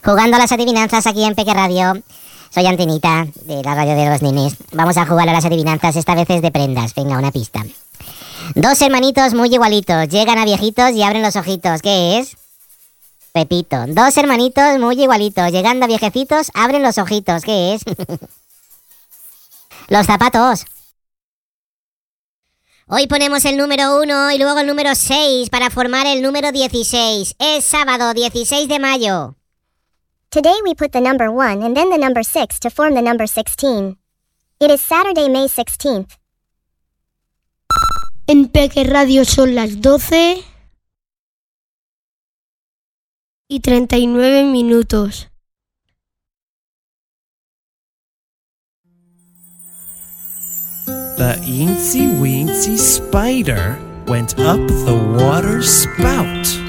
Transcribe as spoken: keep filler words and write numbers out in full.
Jugando a las adivinanzas aquí en Peque Radio. Soy Antenita, de la radio de los nenes. Vamos a jugar a las adivinanzas, esta vez es de prendas. Venga, una pista. Dos hermanitos muy igualitos, llegan a viejitos y abren los ojitos. ¿Qué es? Repito, dos hermanitos muy igualitos, llegando a viejecitos, abren los ojitos. ¿Qué es? Los zapatos. Hoy ponemos el número uno y luego el número seis para formar el número dieciséis. Es sábado, dieciséis de mayo. Today we put the number one and then the number six to form the number sixteen. It is Saturday, May sixteenth. En Peque Radio son las doce y treinta y nueve minutos. The eensy weensy spider went up the water spout.